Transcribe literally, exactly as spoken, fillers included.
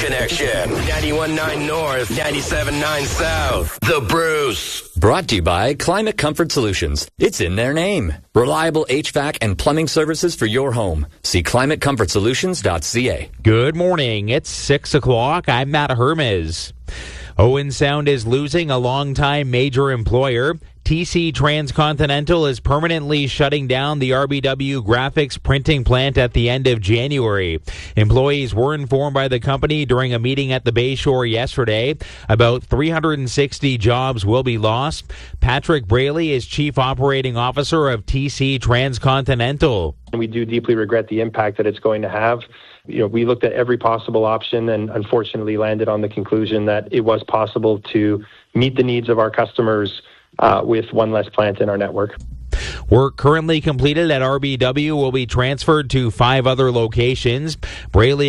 Connection. ninety-one point nine North, ninety-seven point nine South. The Bruce. Brought to you by Climate Comfort Solutions. It's in their name. Reliable H V A C and plumbing services for your home. See climate comfort solutions dot c a. Good morning. It's six o'clock. I'm Matt Hermes. Owen Sound is losing a longtime major employer. T C Transcontinental is permanently shutting down the R B W graphics printing plant at the end of January. Employees were informed by the company during a meeting at the Bayshore yesterday. About three hundred sixty jobs will be lost. Patrick Braley is Chief Operating Officer of T C Transcontinental. We do deeply regret the impact that it's going to have. You know, we looked at every possible option and unfortunately landed on the conclusion that it was possible to meet the needs of our customers uh, with one less plant in our network. Work currently completed at R B W will be transferred to five other locations. Braley